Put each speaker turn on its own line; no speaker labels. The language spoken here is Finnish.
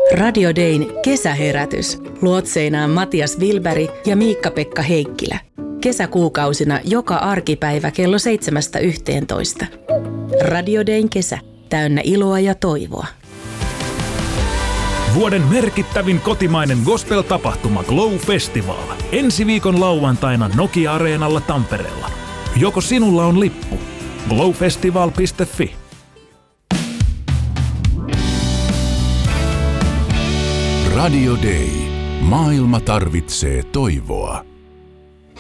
Radio Dayn kesäherätys. Luotseinaan Matias Wilberg ja Miikka-Pekka Heikkilä. Kesäkuukausina joka arkipäivä kello 7–11. Radio Dayn kesä. Täynnä iloa ja toivoa.
Vuoden merkittävin kotimainen gospel-tapahtuma Glow Festival. Ensi viikon lauantaina Nokia-areenalla Tampereella. Joko sinulla on lippu? glowfestival.fi.
Radio Day. Maailma tarvitsee toivoa.